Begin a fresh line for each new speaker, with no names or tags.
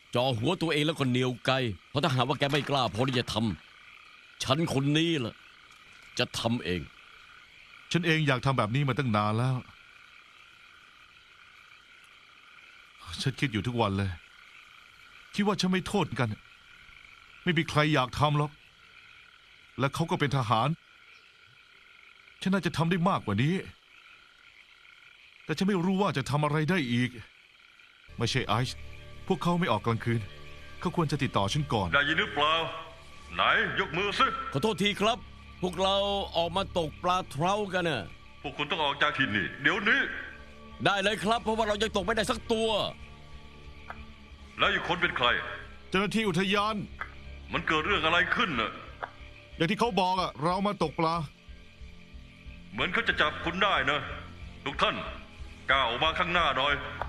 จ่อหัวตัวเองแล้วก็เหนียวไกเพราะถ้าหากว่าแกไม่กล้าพอที่จะทำฉันคนนี้ล่ะจะทำเอง
ฉันเองอยากทำแบบนี้มาตั้งนานแล้วฉันคิดอยู่ทุกวันเลยคิดว่าฉันไม่โทษกันไม่มีใครอยากทำหรอกและเขาก็เป็นทหารฉันน่าจะทำได้มากกว่านี้แต่ฉันไม่รู้ว่าจะทำอะไรได้อีกไม่ใช่ไอซ์พวกเขาไม่ออกกลางคืนเขาควรจะติดต่อฉันก่อน
ได้ยินหรือเปล่าไหนยกมือสิ
ขอโทษทีครับพวกเราออกมาตกปลาเทรากันน่ะ
พวกคุณต้องออกจากที่นี่เดี๋ยวนี้
ได้เลยครับเพราะว่าเรายังตกไม่ได้สักตัว
แล้วอีกคนเป็นใคร
เจ้าหน้าที่อุทยาน
มันเกิดเรื่องอะไรขึ้นน่ะ
อย่างที่เขาบอกอะเรามาตกปลา
เหมือนเขาจะจับคุณได้นะทุกท่านก้าวออกมาข้างหน้าหน่อย